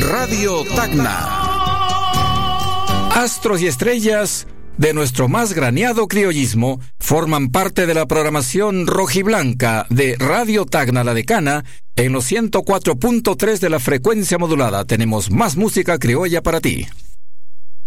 Radio Tacna. Astros y estrellas de nuestro más graneado criollismo forman parte de la programación rojiblanca de Radio Tacna La Decana. En los 104.3 de la frecuencia modulada tenemos más música criolla para ti.